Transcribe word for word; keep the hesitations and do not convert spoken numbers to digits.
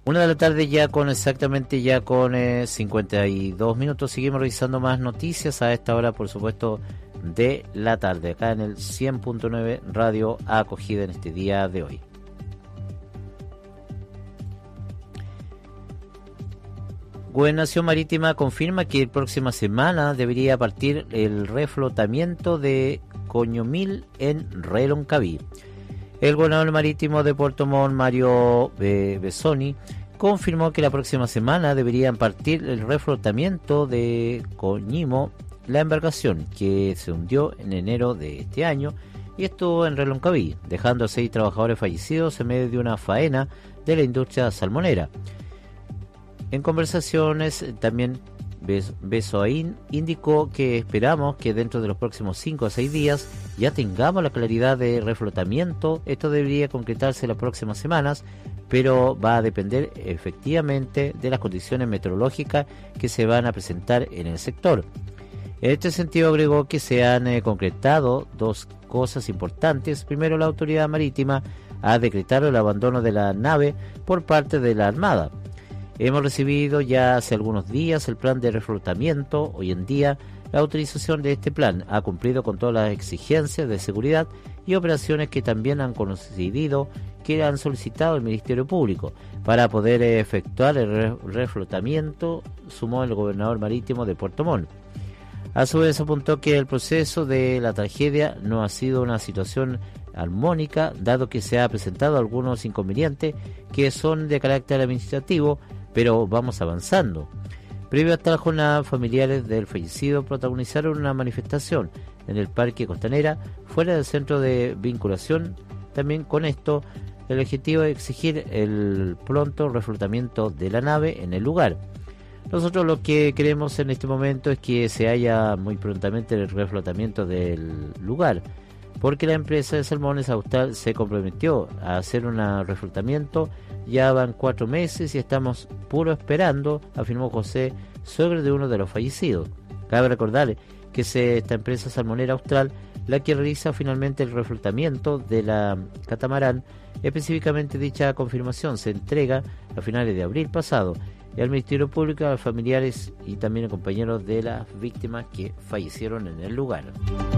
Una de la tarde ya con exactamente ya con eh, cincuenta y dos minutos. Seguimos revisando más noticias a esta hora, por supuesto, de la tarde, acá en el cien punto nueve Radio Acogida en este día de hoy. Gobernación Marítima confirma que la próxima semana debería partir el reflotamiento de Coñomil en Reloncaví. El gobernador marítimo de Puerto Montt, Mario Bessoni, confirmó que la próxima semana deberían partir el reflotamiento de Coñimo, la embarcación que se hundió en enero de este año y estuvo en Reloncaví, dejando a seis trabajadores fallecidos en medio de una faena de la industria salmonera. En conversaciones también Besoain indicó que esperamos que dentro de los próximos cinco a seis días ya tengamos la claridad de reflotamiento. Esto debería concretarse en las próximas semanas, pero va a depender efectivamente de las condiciones meteorológicas que se van a presentar en el sector. En este sentido agregó que se han eh, concretado dos cosas importantes. Primero, la autoridad marítima ha decretado el abandono de la nave por parte de la Armada. Hemos recibido ya hace algunos días el plan de reflotamiento. Hoy en día la autorización de este plan ha cumplido con todas las exigencias de seguridad y operaciones que también han coincidido que han solicitado el Ministerio Público para poder efectuar el re- reflotamiento, sumó el gobernador marítimo de Puerto Montt. A su vez apuntó que el proceso de la tragedia no ha sido una situación armónica, dado que se ha presentado algunos inconvenientes que son de carácter administrativo, pero vamos avanzando. Previo a esta jornada, familiares del fallecido protagonizaron una manifestación en el Parque Costanera, fuera del centro de vinculación. También con esto, el objetivo es exigir el pronto reflotamiento de la nave en el lugar. Nosotros lo que queremos en este momento es que se haya muy prontamente el reflotamiento del lugar, porque la empresa de Salmones Austral se comprometió a hacer un reflotamiento. Ya van cuatro meses y estamos puro esperando, afirmó José, suegro de uno de los fallecidos. Cabe recordar que es esta empresa salmonera austral la que realiza finalmente el reflotamiento de la catamarán. Específicamente, dicha confirmación se entrega a finales de abril pasado al Ministerio Público, a los familiares y también a compañeros de las víctimas que fallecieron en el lugar.